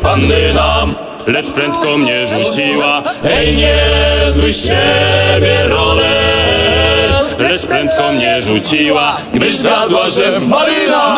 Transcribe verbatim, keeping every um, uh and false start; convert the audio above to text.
panny nam, lecz prędko mnie rzuciła. Hej, niezły z siebie rolę, lecz prędko mnie rzuciła, gdyż zgadła, że Maryna